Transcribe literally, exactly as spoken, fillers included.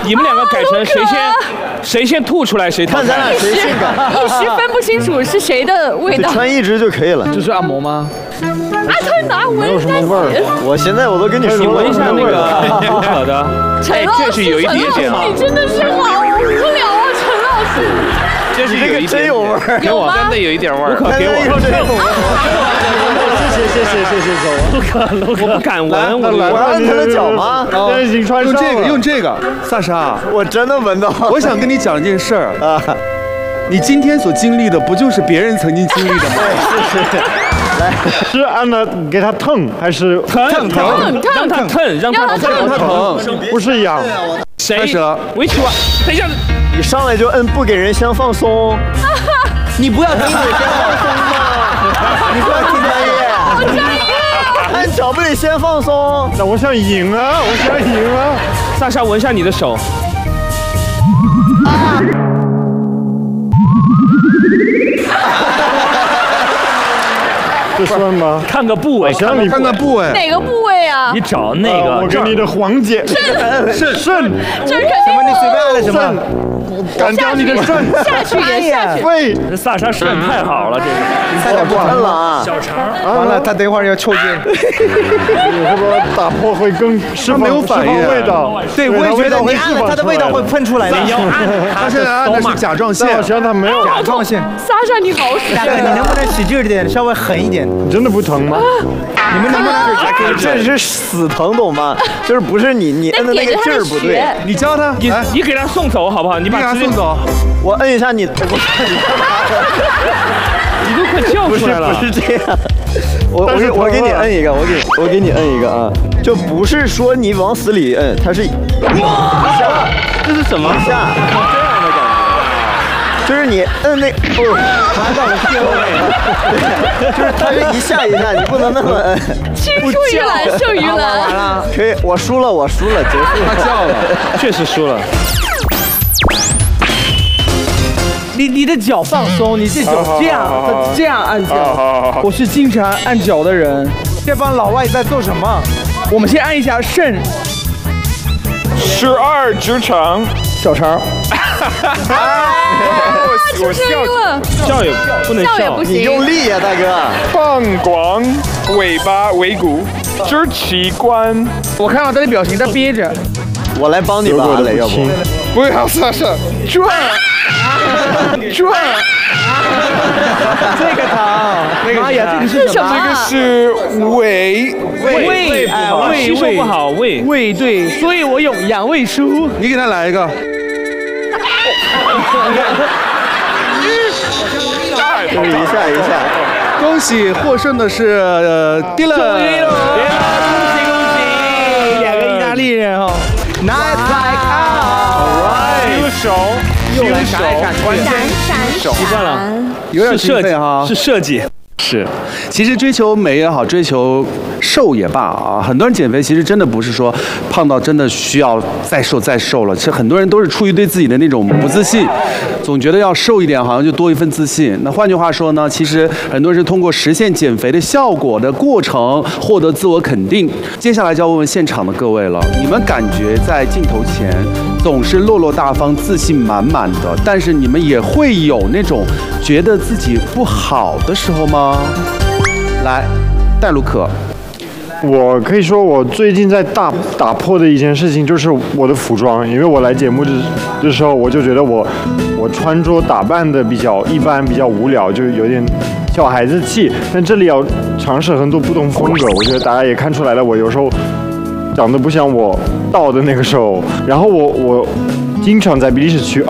你们两个改成谁先谁先吐出来谁淘汰。 看咱俩谁性感， 一时分不清楚是谁的味道。 穿一支就可以了。 这是按摩吗？ 啊，他哪闻人家血？ 我现在我都跟你说， 你闻一下那个可可的，哎，确实有一点点啊。 你真的是好无聊啊，陈老师。 这是有一点有味儿， 给我真的有一点味儿，可给我。 谢谢谢谢谢谢走， 不可，我不敢闻，我我按他的脚吗？ 已经穿上了。 用这个，用这个，萨莎， 我真的闻到。 我想跟你讲一件事儿啊，你今天所经历的，不就是别人曾经经历的吗？ 是是。来， 是按了给他疼还是疼疼疼，让他疼，让他疼， 让他疼， 不是痒。 谁？ 开始了， 围棋吧，等一下， 你上来就摁不给人先放松， 你不要听我先放松嘛， 你不要听专业， 好专业。 按脚不得先放松？ 那我想赢啊，我想赢啊！ 萨莎闻下你的手。 啊这算吗？ 看个部位， 看看个部位， 哪个部位啊？ 你找那个， 我跟你的黄姐， 肾肾， 这肯定。 什么？你随便按了什么？ 干掉你的肾， 下去也下去。 肺， 这萨莎肾太好了，这个。 太不疼了啊！ 小肠。 完了，他等会儿要抽筋。 会不会打破会更释放没有反应味道？ 对，我也觉得你按了它的味道会喷出来的。 你要按他现在按的是甲状腺， 好像他没有甲状腺。 莎莎，你好使。 大哥，你能不能使劲一点，稍微狠一点？ 真的不疼吗？ 你们能不能？ 这是死疼，懂吗？就是不是你你摁的那个劲儿不对。 你教他， 你你给他送走好不好？你你给把他送走。 我摁一下你，我你都快叫出来了。 不是这样，我我给我给你摁一个，我给我给你摁一个啊，就不是说你往死里摁，它是一下， 这是什么？ 一下这样的感觉，就是你摁那哦，传到了屁股，就是它是一下一下，你不能那么摁。 青出于蓝胜于蓝。 可以，我输了，我输了，结束。 他叫了， 确实输了。 你你的脚放松，你这脚这样这样按脚。我是经常按脚的人。这帮老外在做什么？我们先按一下肾。 十二指肠， 小肠。 我笑了， 笑也不能笑， 笑也不行。 你用力呀，大哥。 膀胱、尾巴、尾骨、支气管。 我看到他的表情，他憋着。 我来帮你吧，阿磊，要不？ 不要撒手，转转。 这个疼，妈呀，这个是什么？ 这个是胃胃，哎，胃吸收不好，胃胃对，所以我有养胃书。 你给他来一个。 就是一下一下。 恭喜获胜的是呃 Dylan。 恭喜恭喜，两个意大利人哦。Nice like out。 手又来闪来闪去， 闪闪习惯了， 有点是设计哈， 是设计。 是，其实追求美也好，追求瘦也罢啊，很多人减肥其实真的不是说胖到真的需要再瘦再瘦了，其实很多人都是出于对自己的那种不自信，总觉得要瘦一点好像就多一份自信。那换句话说呢，其实很多人是通过实现减肥的效果的过程获得自我肯定。接下来就要问问现场的各位了，你们感觉在镜头前总是落落大方、自信满满的，但是你们也会有那种觉得自己不好的时候吗？来，戴卢可。 我可以说，我最近在大打破的一件事情就是我的服装，因为我来节目的的时候，我就觉得我我穿着打扮的比较一般，比较无聊，就有点小孩子气。但这里要尝试很多不同风格，我觉得大家也看出来了，我有时候长得不像我到的那个时候。然后我我经常在比利时去